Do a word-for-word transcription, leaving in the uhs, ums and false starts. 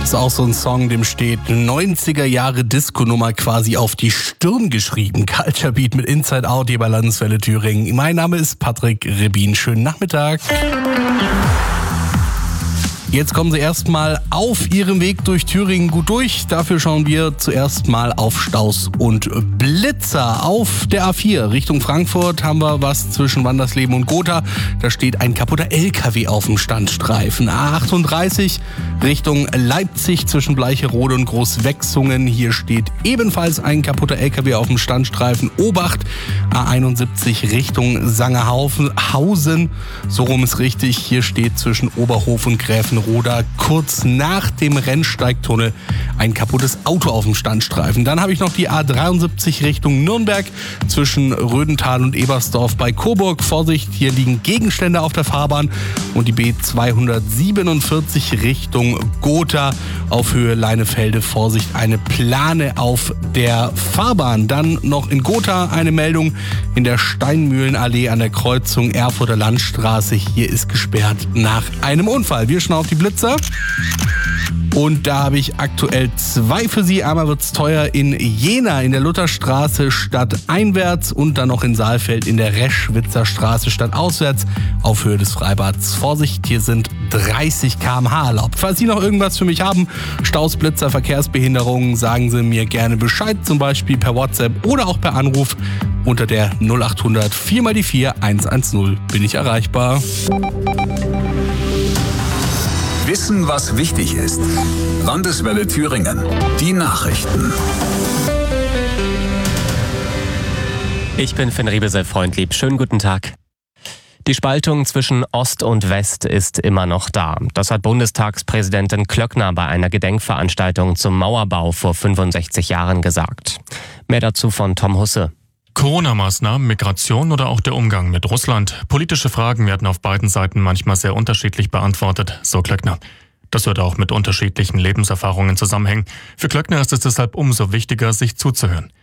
ist auch so ein Song, dem steht neunziger Jahre Disco-Nummer quasi auf die Stirn geschrieben. Culture Beat mit Inside Out hier bei Landeswelle Thüringen. Mein Name ist Patrick Rebin. Schönen Nachmittag. Jetzt kommen Sie erstmal auf Ihrem Weg durch Thüringen gut durch. Dafür schauen wir zuerst mal auf Staus und Blitzer. Auf der A vier Richtung Frankfurt haben wir was zwischen Wandersleben und Gotha. Da steht ein kaputter L K W auf dem Standstreifen. A achtunddreißig Richtung Leipzig zwischen Bleicherode und Großwechsungen. Hier steht ebenfalls ein kaputter L K W auf dem Standstreifen. Obacht. A einundsiebzig Richtung Sangerhausen. So rum ist richtig. Hier steht zwischen Oberhof und Gräfen Roda kurz nach dem Rennsteigtunnel ein kaputtes Auto auf dem Standstreifen. Dann habe ich noch die A dreiundsiebzig Richtung Nürnberg zwischen Rödental und Ebersdorf bei Coburg. Vorsicht, hier liegen Gegenstände auf der Fahrbahn. Und die B zweihundertsiebenundvierzig Richtung Gotha auf Höhe Leinefelde. Vorsicht, eine Plane auf der Fahrbahn. Dann noch in Gotha eine Meldung in der Steinmühlenallee an der Kreuzung Erfurter Landstraße. Hier ist gesperrt nach einem Unfall. Wir schauen auf die Blitzer. Und da habe ich aktuell zwei für Sie. Einmal wird es teuer in Jena in der Lutherstraße stadteinwärts und dann noch in Saalfeld in der Reschwitzer Straße stadtauswärts auf Höhe des Freibads. Vorsicht, hier sind dreißig Kilometer pro Stunde erlaubt. Falls Sie noch irgendwas für mich haben, Staus, Blitzer, Verkehrsbehinderungen, sagen Sie mir gerne Bescheid, zum Beispiel per WhatsApp oder auch per Anruf. Unter der null achthundert vier mal die vier eins eins null bin ich erreichbar. Wissen, was wichtig ist. Landeswelle Thüringen. Die Nachrichten. Ich bin Finn Riebesel-Freundlieb. Schönen guten Tag. Die Spaltung zwischen Ost und West ist immer noch da. Das hat Bundestagspräsidentin Klöckner bei einer Gedenkveranstaltung zum Mauerbau vor fünfundsechzig Jahren gesagt. Mehr dazu von Tom Husse. Corona-Maßnahmen, Migration oder auch der Umgang mit Russland. Politische Fragen werden auf beiden Seiten manchmal sehr unterschiedlich beantwortet, so Klöckner. Das wird auch mit unterschiedlichen Lebenserfahrungen zusammenhängen. Für Klöckner ist es deshalb umso wichtiger, sich zuzuhören.